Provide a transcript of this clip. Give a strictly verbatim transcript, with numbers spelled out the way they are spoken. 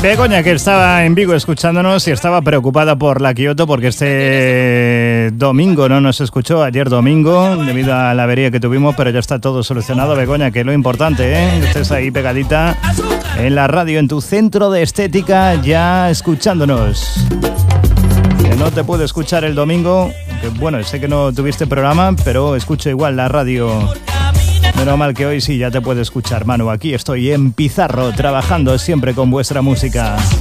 Begoña, que estaba en Vigo escuchándonos y estaba preocupada por la Kyoto porque este domingo no nos escuchó, ayer domingo, debido a la avería que tuvimos, pero ya está todo solucionado, Begoña, que es lo importante, ¿eh? Que estés ahí pegadita en la radio, en tu centro de estética, ya escuchándonos. Que no te pude escuchar el domingo, que bueno, sé que no tuviste programa, pero escucho igual la radio. Menos mal que hoy sí ya te puedo escuchar, Manu. Aquí estoy en Pizarro, trabajando siempre con vuestra música.